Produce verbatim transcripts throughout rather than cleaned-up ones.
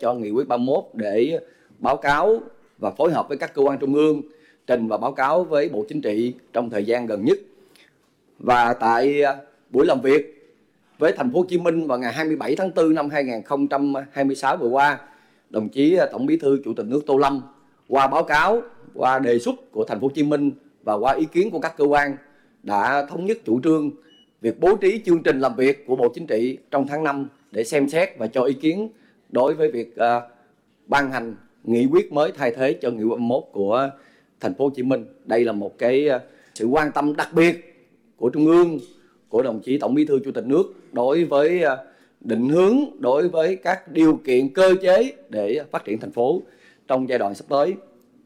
cho nghị quyết ba mươi mốt để báo cáo và phối hợp với các cơ quan trung ương trình và báo cáo với Bộ Chính trị trong thời gian gần nhất. Và tại buổi làm việc với thành phố Hồ Chí Minh vào ngày hai mươi bảy tháng tư năm hai nghìn không trăm hai mươi sáu vừa qua, đồng chí Tổng Bí thư Chủ tịch nước Tô Lâm qua báo cáo, qua đề xuất của thành phố Hồ Chí Minh và qua ý kiến của các cơ quan đã thống nhất chủ trương việc bố trí chương trình làm việc của Bộ Chính trị trong tháng năm để xem xét và cho ý kiến đối với việc uh, ban hành nghị quyết mới thay thế cho nghị quyết ba mươi mốt của thành phố Hồ Chí Minh. Đây là một cái uh, sự quan tâm đặc biệt của Trung ương, của đồng chí Tổng Bí thư Chủ tịch nước đối với uh, định hướng, đối với các điều kiện cơ chế để phát triển thành phố trong giai đoạn sắp tới.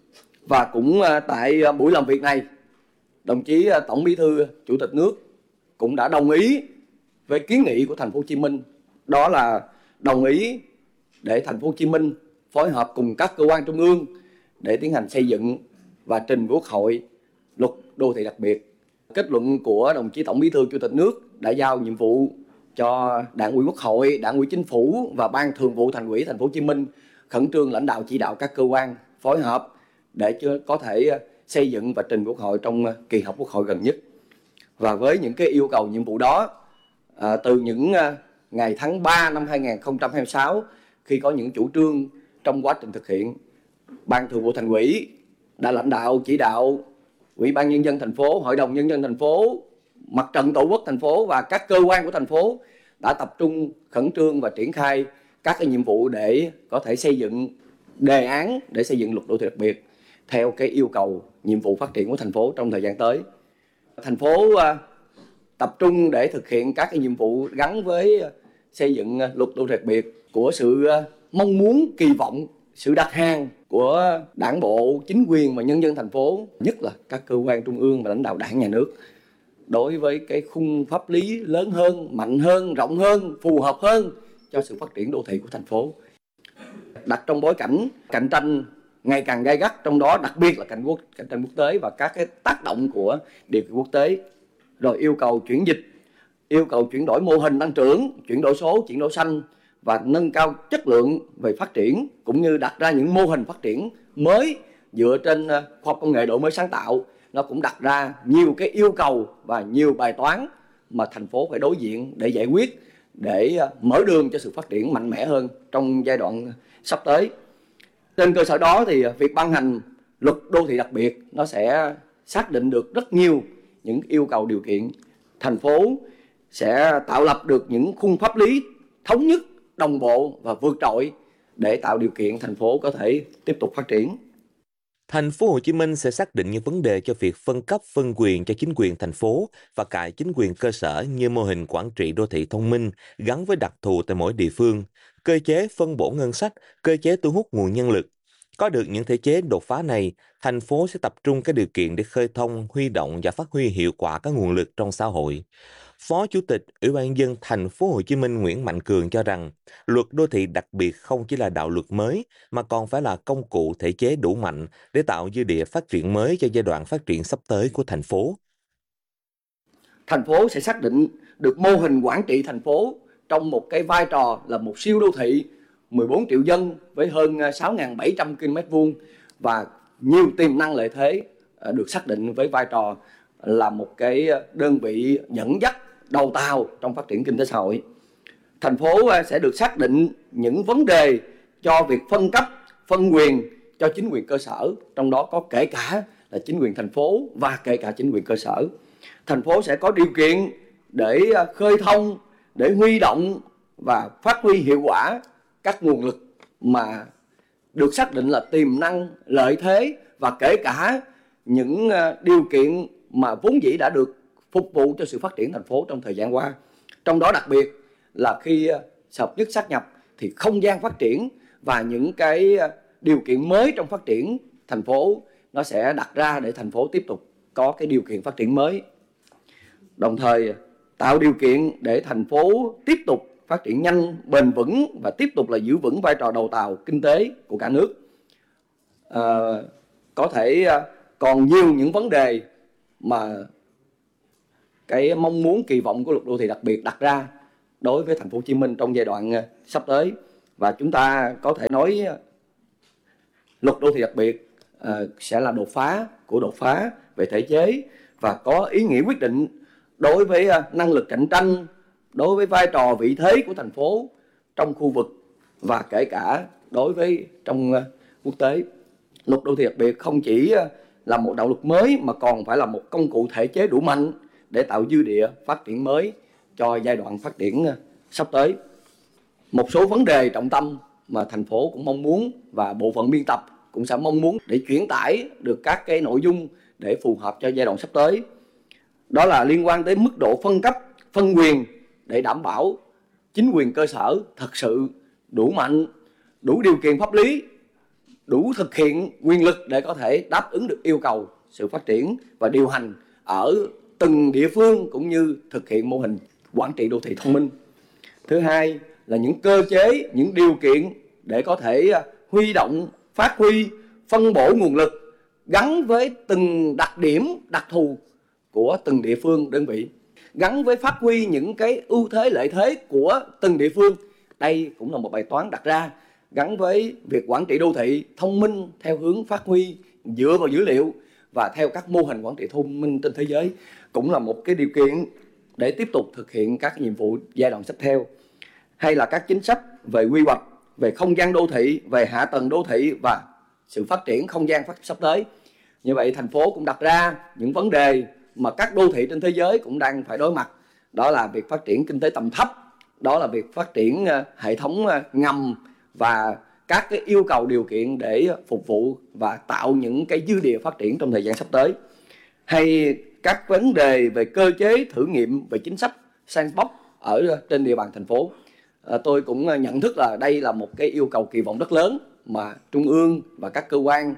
Và cũng uh, tại uh, buổi làm việc này, đồng chí uh, Tổng Bí thư Chủ tịch nước cũng đã đồng ý với kiến nghị của thành phố Hồ Chí Minh, đó là đồng ý để thành phố Hồ Chí Minh phối hợp cùng các cơ quan trung ương để tiến hành xây dựng và trình Quốc hội luật đô thị đặc biệt. Kết luận của đồng chí Tổng Bí thư Chủ tịch nước đã giao nhiệm vụ cho Đảng ủy Quốc hội, Đảng ủy Chính phủ và Ban Thường vụ Thành ủy thành phố Hồ Chí Minh khẩn trương lãnh đạo chỉ đạo các cơ quan phối hợp để có thể xây dựng và trình Quốc hội trong kỳ họp Quốc hội gần nhất. Và với những cái yêu cầu nhiệm vụ đó, à, từ những à, ngày tháng ba năm hai nghìn không trăm hai mươi sáu, khi có những chủ trương trong quá trình thực hiện, Ban Thường vụ Thành ủy đã lãnh đạo chỉ đạo Ủy ban Nhân dân thành phố, Hội đồng Nhân dân thành phố, Mặt trận Tổ quốc thành phố và các cơ quan của thành phố đã tập trung khẩn trương và triển khai các cái nhiệm vụ để có thể xây dựng đề án để xây dựng luật đô thị đặc biệt theo cái yêu cầu nhiệm vụ phát triển của thành phố trong thời gian tới. Thành phố uh, tập trung để thực hiện các cái nhiệm vụ gắn với uh, xây dựng uh, luật đô thị đặc biệt của sự uh, mong muốn, kỳ vọng, sự đặt hàng của Đảng bộ, chính quyền và nhân dân thành phố, nhất là các cơ quan trung ương và lãnh đạo Đảng, Nhà nước, đối với cái khung pháp lý lớn hơn, mạnh hơn, rộng hơn, phù hợp hơn cho sự phát triển đô thị của thành phố. Đặt trong bối cảnh cạnh tranh ngày càng gay gắt, trong đó đặc biệt là cạnh quốc cạnh tranh quốc tế và các cái tác động của điều kiện quốc tế, rồi yêu cầu chuyển dịch, yêu cầu chuyển đổi mô hình tăng trưởng, chuyển đổi số, chuyển đổi xanh và nâng cao chất lượng về phát triển, cũng như đặt ra những mô hình phát triển mới dựa trên khoa học công nghệ, đổi mới sáng tạo. Nó cũng đặt ra nhiều cái yêu cầu và nhiều bài toán mà thành phố phải đối diện để giải quyết, để mở đường cho sự phát triển mạnh mẽ hơn trong giai đoạn sắp tới. Trên cơ sở đó thì việc ban hành luật đô thị đặc biệt nó sẽ xác định được rất nhiều những yêu cầu điều kiện. Thành phố sẽ tạo lập được những khung pháp lý thống nhất, đồng bộ và vượt trội để tạo điều kiện thành phố có thể tiếp tục phát triển. Thành phố Hồ Chí Minh sẽ xác định những vấn đề cho việc phân cấp phân quyền cho chính quyền thành phố và cả chính quyền cơ sở như mô hình quản trị đô thị thông minh gắn với đặc thù tại mỗi địa phương, cơ chế phân bổ ngân sách, cơ chế thu hút nguồn nhân lực. Có được những thể chế đột phá này, thành phố sẽ tập trung các điều kiện để khơi thông, huy động và phát huy hiệu quả các nguồn lực trong xã hội. Phó Chủ tịch Ủy ban nhân dân thành phố Hồ Chí Minh Nguyễn Mạnh Cường cho rằng, luật đô thị đặc biệt không chỉ là đạo luật mới mà còn phải là công cụ thể chế đủ mạnh để tạo dư địa phát triển mới cho giai đoạn phát triển sắp tới của thành phố. Thành phố sẽ xác định được mô hình quản trị thành phố trong một cái vai trò là một siêu đô thị mười bốn triệu dân với hơn sáu nghìn bảy trăm ki lô mét vuông và nhiều tiềm năng lợi thế, được xác định với vai trò là một cái đơn vị dẫn dắt đầu tàu trong phát triển kinh tế xã hội. Thành phố sẽ được xác định những vấn đề cho việc phân cấp, phân quyền cho chính quyền cơ sở, trong đó có kể cả là chính quyền thành phố và kể cả chính quyền cơ sở. Thành phố sẽ có điều kiện để khơi thông, để huy động và phát huy hiệu quả các nguồn lực mà được xác định là tiềm năng, lợi thế và kể cả những điều kiện mà vốn dĩ đã được phục vụ cho sự phát triển thành phố trong thời gian qua. Trong đó đặc biệt là khi hợp nhất sát nhập thì không gian phát triển và những cái điều kiện mới trong phát triển thành phố nó sẽ đặt ra để thành phố tiếp tục có cái điều kiện phát triển mới. Đồng thời tạo điều kiện để thành phố tiếp tục phát triển nhanh, bền vững và tiếp tục là giữ vững vai trò đầu tàu kinh tế của cả nước. À, có thể còn nhiều những vấn đề mà cái mong muốn kỳ vọng của luật đô thị đặc biệt đặt ra đối với thành phố Hồ Chí Minh trong giai đoạn sắp tới. Và chúng ta có thể nói luật đô thị đặc biệt uh, sẽ là đột phá của đột phá về thể chế và có ý nghĩa quyết định đối với uh, năng lực cạnh tranh, đối với vai trò vị thế của thành phố trong khu vực và kể cả đối với trong uh, quốc tế. Luật đô thị đặc biệt không chỉ uh, là một đạo luật mới mà còn phải là một công cụ thể chế đủ mạnh để tạo dư địa phát triển mới cho giai đoạn phát triển uh, sắp tới. Một số vấn đề trọng tâm mà thành phố cũng mong muốn và bộ phận biên tập cũng sẽ mong muốn để chuyển tải được các cái nội dung để phù hợp cho giai đoạn sắp tới. Đó là liên quan tới mức độ phân cấp, phân quyền để đảm bảo chính quyền cơ sở thật sự đủ mạnh, đủ điều kiện pháp lý, đủ thực hiện quyền lực để có thể đáp ứng được yêu cầu sự phát triển và điều hành ở từng địa phương cũng như thực hiện mô hình quản trị đô thị thông minh. Thứ hai là những cơ chế, những điều kiện để có thể huy động, phát huy, phân bổ nguồn lực gắn với từng đặc điểm, đặc thù của từng địa phương, đơn vị, gắn với phát huy những cái ưu thế, lợi thế của từng địa phương. Đây cũng là một bài toán đặt ra, gắn với việc quản trị đô thị thông minh theo hướng phát huy dựa vào dữ liệu và theo các mô hình quản trị thông minh trên thế giới, cũng là một cái điều kiện để tiếp tục thực hiện các nhiệm vụ giai đoạn sắp theo. Hay là các chính sách về quy hoạch, về không gian đô thị, về hạ tầng đô thị và sự phát triển không gian phát sắp tới. Như vậy thành phố cũng đặt ra những vấn đề mà các đô thị trên thế giới cũng đang phải đối mặt. Đó là việc phát triển kinh tế tầm thấp, đó là việc phát triển hệ thống ngầm và các cái yêu cầu điều kiện để phục vụ và tạo những cái dư địa phát triển trong thời gian sắp tới. Hay các vấn đề về cơ chế thử nghiệm về chính sách sandbox ở trên địa bàn thành phố. À, tôi cũng nhận thức là đây là một cái yêu cầu kỳ vọng rất lớn mà Trung ương và các cơ quan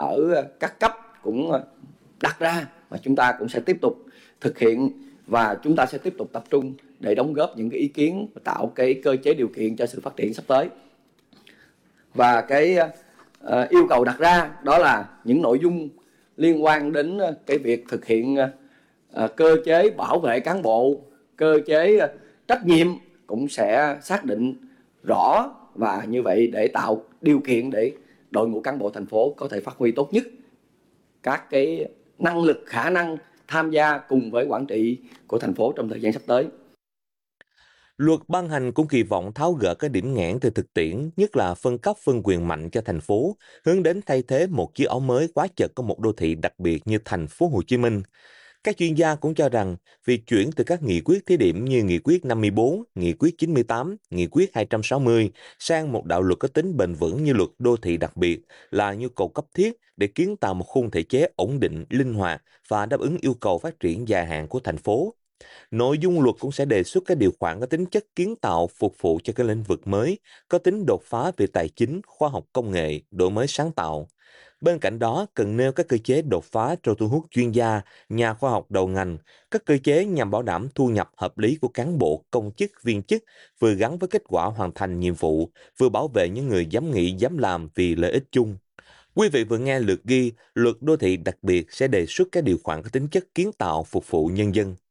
ở các cấp cũng đặt ra, mà chúng ta cũng sẽ tiếp tục thực hiện và chúng ta sẽ tiếp tục tập trung để đóng góp những cái ý kiến và tạo cái cơ chế điều kiện cho sự phát triển sắp tới. Và cái uh, yêu cầu đặt ra đó là những nội dung liên quan đến cái việc thực hiện uh, cơ chế bảo vệ cán bộ, cơ chế uh, trách nhiệm cũng sẽ xác định rõ, và như vậy để tạo điều kiện để đội ngũ cán bộ thành phố có thể phát huy tốt nhất các cái năng lực, khả năng tham gia cùng với quản trị của thành phố trong thời gian sắp tới. Luật ban hành cũng kỳ vọng tháo gỡ các điểm nghẽn từ thực tiễn, nhất là phân cấp phân quyền mạnh cho thành phố, hướng đến thay thế một chiếc áo mới quá chật của một đô thị đặc biệt như thành phố Hồ Chí Minh. Các chuyên gia cũng cho rằng việc chuyển từ các nghị quyết thí điểm như nghị quyết năm mươi bốn, nghị quyết chín mươi tám, nghị quyết hai trăm sáu mươi sang một đạo luật có tính bền vững như luật đô thị đặc biệt là nhu cầu cấp thiết để kiến tạo một khung thể chế ổn định, linh hoạt và đáp ứng yêu cầu phát triển dài hạn của thành phố. Nội dung luật cũng sẽ đề xuất các điều khoản có tính chất kiến tạo phục vụ cho các lĩnh vực mới, có tính đột phá về tài chính, khoa học công nghệ, đổi mới sáng tạo. Bên cạnh đó, cần nêu các cơ chế đột phá cho thu hút chuyên gia, nhà khoa học đầu ngành, các cơ chế nhằm bảo đảm thu nhập hợp lý của cán bộ, công chức, viên chức, vừa gắn với kết quả hoàn thành nhiệm vụ, vừa bảo vệ những người dám nghĩ, dám làm vì lợi ích chung. Quý vị vừa nghe lượt ghi, luật đô thị đặc biệt sẽ đề xuất các điều khoản có tính chất kiến tạo phục vụ nhân dân.